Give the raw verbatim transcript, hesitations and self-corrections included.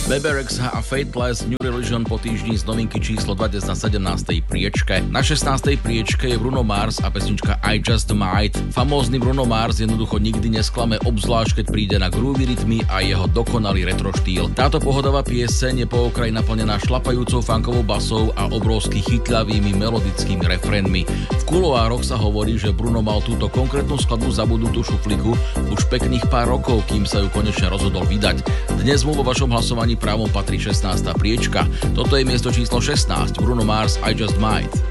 Bebe Rexha a Faithless New Religion po týždni z novinky číslo dva dnes na sedemnástej priečke. Na šestnástej priečke je Bruno Mars a pesnička I Just Might. Famózny Bruno Mars jednoducho nikdy nesklame, obzvlášť keď príde na groovy rytmy a jeho dokonalý retro štýl. Táto pohodová pieseň je po okraji naplnená šlapajúcou funkovou basou a obrovsky chytľavými melodickými refrénmi. V kuloároch sa hovorí, že Bruno mal túto konkrétnu skladbu zabudnutú šufliku už pekných pár rokov, kým sa ju konečne rozhodol vydať. Dnes mu vo vašom hlasovaní právom patrí šestnásta priečka. Toto je miesto číslo šestnásť. Bruno Mars I Just Might.